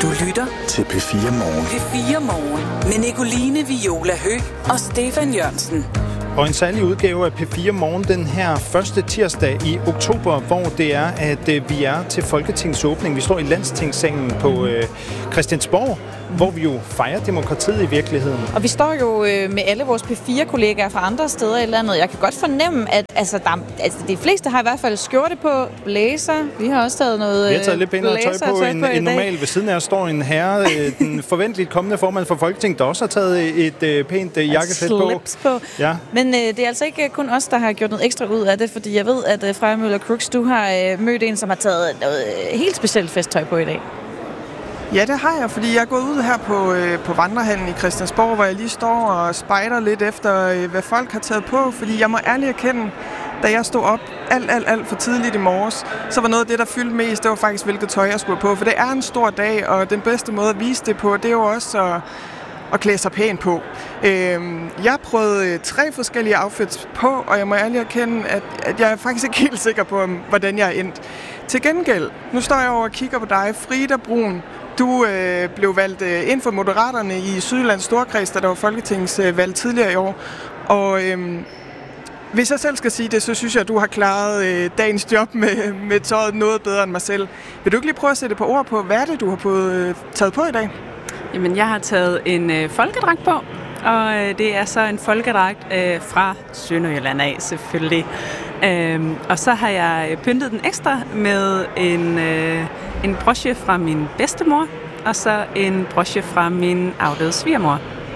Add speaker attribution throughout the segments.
Speaker 1: Du lytter
Speaker 2: til P4 Morgen.
Speaker 1: P4 Morgen med Nicoline Viola Høgh og Stefan Jørgensen.
Speaker 3: Og en særlig udgave af P4 Morgen den her første tirsdag i oktober, hvor det er, at vi er til Folketingets åbning. Vi står i Landstingssalen på Christiansborg, hvor vi jo fejrer demokratiet i virkeligheden.
Speaker 4: Og vi står jo med alle vores P4-kollegaer fra andre steder i landet. Jeg kan godt fornemme, at de fleste har i hvert fald skjorte på, blæser. Vi har også taget noget
Speaker 3: vi har taget lidt pænere tøj på end normalt. Ved siden af os står en herre, den forventeligt kommende formand for Folketinget, der også har taget et pænt jakkesæt
Speaker 4: på. Ja. Men det er altså ikke kun os, der har gjort noget ekstra ud af det, fordi jeg ved, at Freja Møller Crooks, du har mødt en, som har taget noget helt specielt festtøj på i dag.
Speaker 5: Ja, det har jeg, fordi jeg er gået ud her på vandrehallen i Christiansborg, hvor jeg lige står og spejder lidt efter, hvad folk har taget på. Fordi jeg må ærligt erkende, da jeg stod op alt for tidligt i morges, så var noget af det, der fyldte mest, det var faktisk, hvilket tøj jeg skulle på. For det er en stor dag, og den bedste måde at vise det på, det er jo også at klæde sig pænt på. Jeg prøvede 3 forskellige outfits på, og jeg må ærligt erkende, at jeg er faktisk ikke helt sikker på, hvordan jeg er endt. Til gengæld, nu står jeg over og kigger på dig, Frida Brun. Du blev valgt ind for Moderaterne i Sydjyllands Storkreds, da der var folketingsvalg tidligere i år. Og hvis jeg selv skal sige det, så synes jeg, at du har klaret dagens job med tøjet noget bedre end mig selv. Vil du ikke lige prøve at sætte på ord på, hvad er det, du har taget på i dag?
Speaker 6: Jamen, jeg har taget en folkedragt på, og det er så en folkedragt fra Sønderjylland af, selvfølgelig. Og så har jeg pyntet den ekstra med en broche fra min bedstemor, og så en broche fra min afdøde svigermor.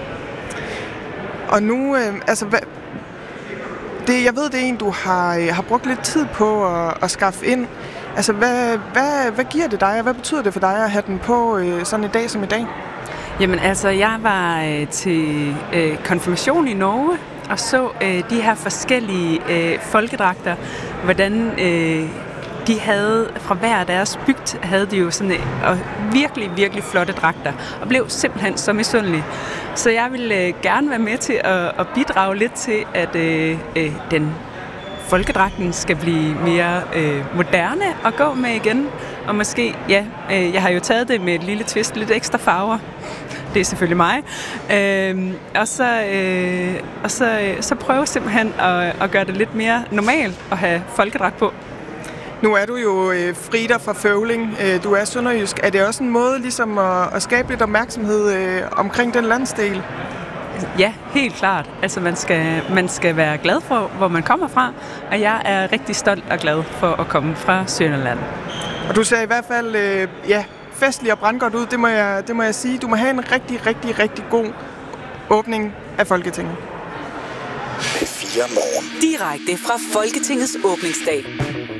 Speaker 5: Og nu, jeg ved, det er en, du har brugt lidt tid på at skaffe ind. Altså, hvad giver det dig, og hvad betyder det for dig at have den på sådan en dag som i dag?
Speaker 6: Jamen, altså, jeg var til konfirmation i Norge, og så de her forskellige folkedragter, hvordan de havde fra hver deres bygd, havde de jo sådan virkelig flotte dragter, og blev simpelthen så misundelige. Så jeg ville gerne være med til at bidrage lidt til, at den folkedragten skal blive mere moderne at gå med igen. Og måske, jeg har jo taget det med et lille twist, lidt ekstra farver. Det er selvfølgelig mig. Og så prøve simpelthen at gøre det lidt mere normalt at have folkedragt på.
Speaker 5: Nu er du jo Frida fra Føvling. Du er sønderjysk. Er det også en måde ligesom at skabe lidt opmærksomhed omkring den landsdel?
Speaker 6: Ja, helt klart. Altså man skal være glad for, hvor man kommer fra. Og jeg er rigtig stolt og glad for at komme fra Sønderjylland.
Speaker 5: Og du ser i hvert fald festlig og brandgodt ud. Det må jeg sige. Du må have en rigtig god åbning af Folketinget.
Speaker 2: P4 Morgen.
Speaker 1: Direkte fra Folketingets åbningsdag.